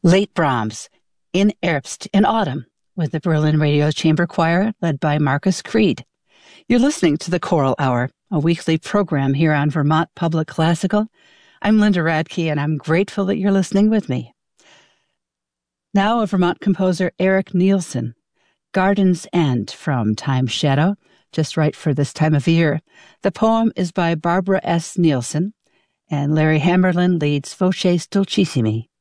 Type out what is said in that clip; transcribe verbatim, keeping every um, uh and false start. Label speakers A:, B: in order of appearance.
A: Late Brahms, In Herbst, in Autumn, with the Berlin Radio Chamber Choir, led by Marcus Creed. You're listening to the Choral Hour, a weekly program here on Vermont Public Classical. I'm Linda Radke, and I'm grateful that you're listening with me. Now, a Vermont composer, Eric Nielsen, Garden's End from Time's Shadow, just right for this time of year. The poem is by Barbara S. Nielsen, and Larry Hammerlin leads Voces Dulcissimi.